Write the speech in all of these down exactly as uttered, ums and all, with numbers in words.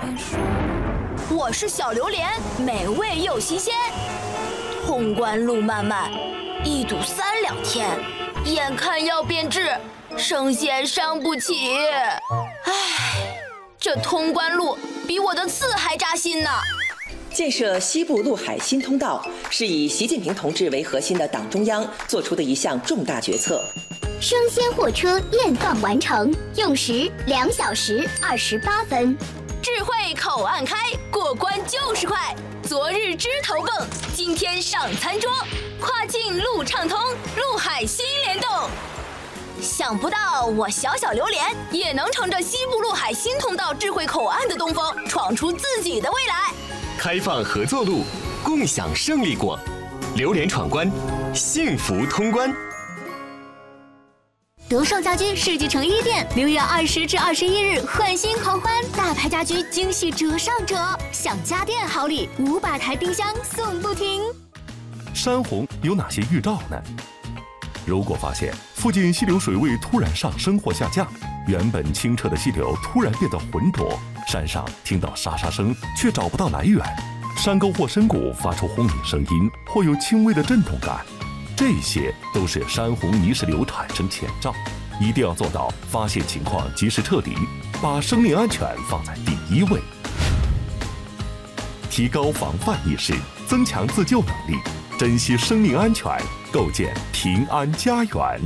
我是小榴莲，美味又新鲜。通关路漫漫，一堵三两天，眼看要变质，生鲜伤不起。唉，这通关路比我的刺还扎心呢。 建设西部陆海新通道是以习近平同志为核心的党中央做出的一项重大决策。 生鲜货车验放完成，用时两小时二十八分。 智慧口岸开，过关就是快。昨日枝头蹦，今天上餐桌。跨境路畅通，陆海新联动。想不到我小小榴莲也能乘着西部陆海新通道智慧口岸的东风，闯出自己的未来。 开放合作路，共享胜利果。榴莲闯关，幸福通关。 德胜家居世纪城一店六月二十至二十一日换新狂欢，大牌家居惊喜折上折，享家电好礼，五百台冰箱送不停。 山洪有哪些预兆呢？如果发现附近溪流水位突然上升或下降，原本清澈的溪流突然变得浑浊，山上听到沙沙声却找不到来源，山沟或深谷发出轰鸣声音，或有轻微的震动感，这些都是山洪泥石流产生前兆，一定要做到发现情况及时撤离，把生命安全放在第一位，提高防范意识，增强自救能力，珍惜生命安全，构建平安家园。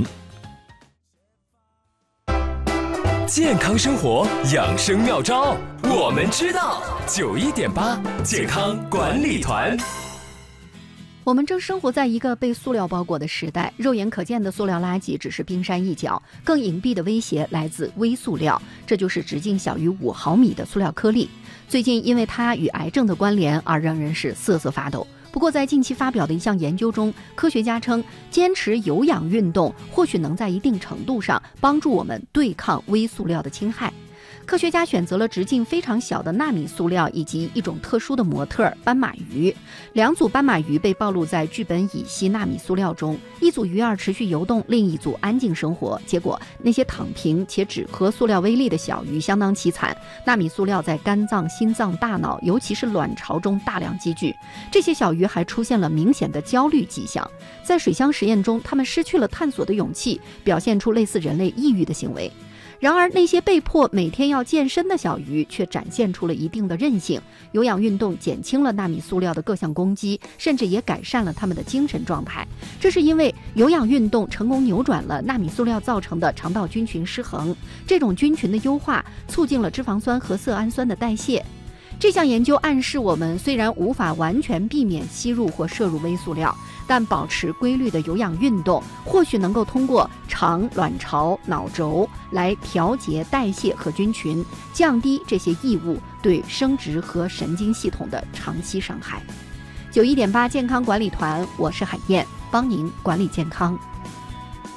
健康生活养生妙招，我们知道。九一点八健康管理团。 我们正生活在一个被塑料包裹的时代，肉眼可见的塑料垃圾只是冰山一角，更隐蔽的威胁来自微塑料，这就是直径小于五毫米的塑料颗粒。最近因为它与癌症的关联而让人是瑟瑟发抖。不过在近期发表的一项研究中，科学家称坚持有氧运动或许能在一定程度上帮助我们对抗微塑料的侵害。科学家选择了直径非常小的纳米塑料以及一种特殊的模特斑马鱼，两组斑马鱼被暴露在聚苯乙烯纳米塑料中，一组鱼儿持续游动，另一组安静生活。结果那些躺平且只喝塑料微粒的小鱼相当凄惨，纳米塑料在肝脏、心脏、大脑尤其是卵巢中大量积聚，这些小鱼还出现了明显的焦虑迹象。在水箱实验中，它们失去了探索的勇气，表现出类似人类抑郁的行为。然而那些被迫每天要健身的小鱼却展现出了一定的韧性，有氧运动减轻了纳米塑料的各项攻击，甚至也改善了它们的精神状态。这是因为有氧运动成功扭转了纳米塑料造成的肠道菌群失衡，这种菌群的优化促进了脂肪酸和色氨酸的代谢。这项研究暗示我们虽然无法完全避免吸入或摄入微塑料，但保持规律的有氧运动或许能够通过肠、卵巢、脑轴来调节代谢和菌群，降低这些异物对生殖和神经系统的长期伤害。九一点八健康管理团，我是海燕，帮您管理健康。